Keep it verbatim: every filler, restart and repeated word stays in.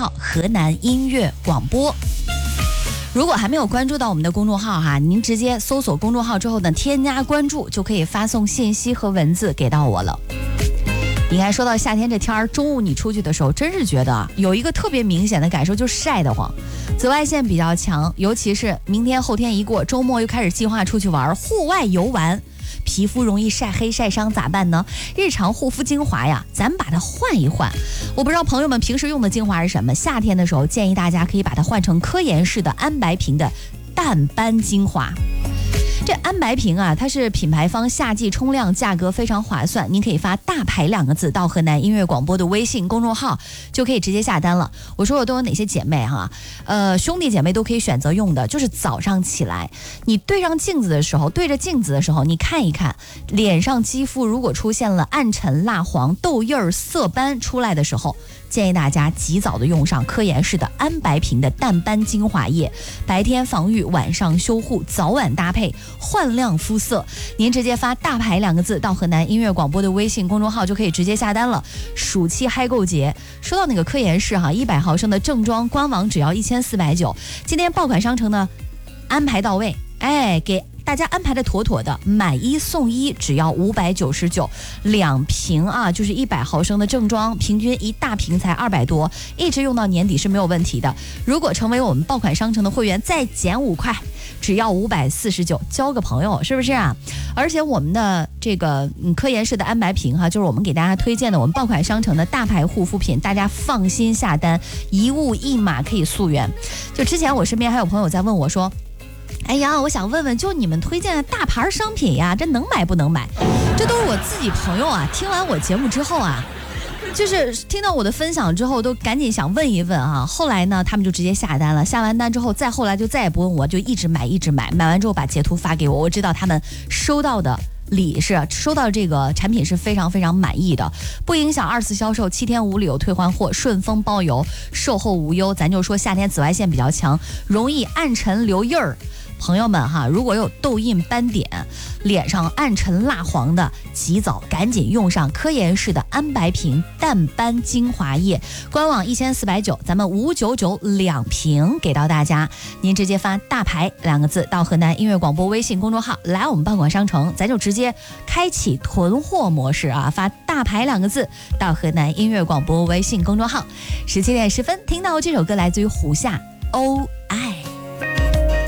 号河南音乐广播。如果还没有关注到我们的公众号哈，您直接搜索公众号之后呢，添加关注就可以发送信息和文字给到我了。你看，说到夏天这天儿，中午你出去的时候，真是觉得有一个特别明显的感受，就是晒得慌，紫外线比较强，尤其是明天后天一过，周末又开始计划出去玩，户外游玩。皮肤容易晒黑晒伤咋办呢？日常护肤精华呀，咱把它换一换。我不知道朋友们平时用的精华是什么，夏天的时候建议大家可以把它换成科颜氏的安白瓶的淡斑精华。这安白瓶啊，它是品牌方夏季冲量，价格非常划算。您可以发大牌两个字到河南音乐广播的微信公众号，就可以直接下单了。我说我都有哪些姐妹哈、啊？呃，兄弟姐妹都可以选择用的，就是早上起来，你对上镜子的时候，对着镜子的时候，你看一看脸上肌肤如果出现了暗沉、蜡黄、痘印儿、色斑出来的时候，建议大家及早的用上科颜氏的安白瓶的淡斑精华液，白天防御，晚上修护，早晚搭配，焕亮肤色。您直接发大牌两个字到河南音乐广播的微信公众号就可以直接下单了。暑期嗨购节，说到那个科颜氏哈，一百毫升的正装官网只要一千四百九，今天爆款商城呢安排到位，哎，给大家安排的妥妥的，买一送一，只要五百九十九，两瓶啊，就是一百毫升的正装，平均一大瓶才二百多，一直用到年底是没有问题的。如果成为我们爆款商城的会员，再减五块，只要五百四十九，交个朋友是不是啊？而且我们的这个嗯科颜氏的安白瓶哈，就是我们给大家推荐的我们爆款商城的大牌护肤品，大家放心下单，一物一码可以溯源。就之前我身边还有朋友在问我说，哎呀，我想问问，就你们推荐的大牌商品呀，这能买不能买？这都是我自己朋友啊，听完我节目之后啊，就是听到我的分享之后，都赶紧想问一问啊。后来呢，他们就直接下单了，下完单之后，再后来就再也不问我，就一直买一直买，买完之后把截图发给我，我知道他们收到的礼是收到这个产品是非常非常满意的，不影响二次销售，七天无理由退换货，顺丰包邮，售后无忧。咱就说夏天紫外线比较强，容易暗沉留印儿。朋友们哈，如果有痘印斑点，脸上暗沉蜡黄的，及早赶紧用上科颜氏的安白瓶淡斑精华液，官网一千四百九，咱们五九九两瓶给到大家。您直接发大牌两个字到河南音乐广播微信公众号，来我们爆款商城，咱就直接开启囤货模式啊，发大牌两个字到河南音乐广播微信公众号。十七点十分，听到这首歌来自于胡夏《欧爱》。